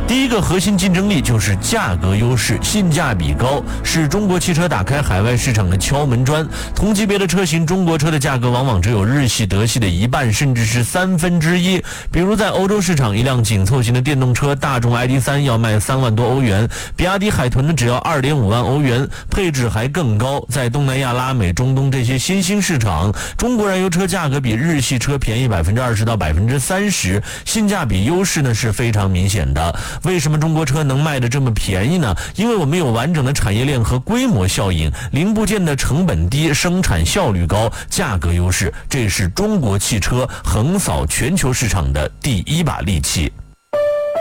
第一个核心竞争力就是价格优势，性价比高是中国汽车打开海外市场的敲门砖。同级别的车型，中国车的价格往往只有日系、德系的一半，甚至是1/3。比如在欧洲市场，一辆紧凑型的电动车大众 ID.3 要卖3万多欧元，比亚迪海豚呢只要2.5万欧元，配置还更高。在东南亚、拉美、中东这些新兴市场，中国燃油车价格比日系车便宜20%到30%，性价比优势呢是非常明显的。为什么中国车能卖得这么便宜呢？因为我们有完整的产业链和规模效应，零部件的成本低，生产效率高，价格优势，这是中国汽车横扫全球市场的第一把利器。